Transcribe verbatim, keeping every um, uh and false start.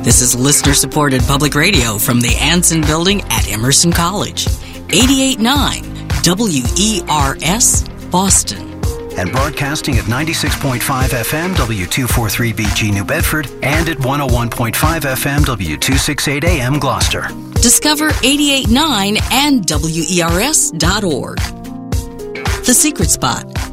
This is listener-supported public radio from the Anson Building at Emerson College. eighty-eight point nine W E R S, Boston. And broadcasting at ninety-six point five F M W two forty-three B G New Bedford and at one oh one point five F M W two sixty-eight A M Gloucester. Discover eighty-eight point nine and W E R S dot org. The Secret Spot.